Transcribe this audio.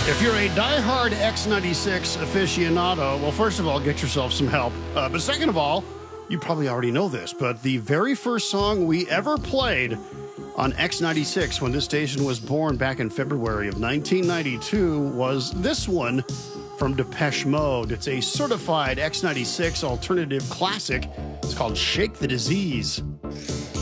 If you're a diehard X96 aficionado, well, first of all, get yourself some help. But second of all, you probably already know this, but the very first song we ever played on X96 when this station was born back in February of 1992 was this one from Depeche Mode. It's a certified X96 alternative classic. It's called Shake the Disease.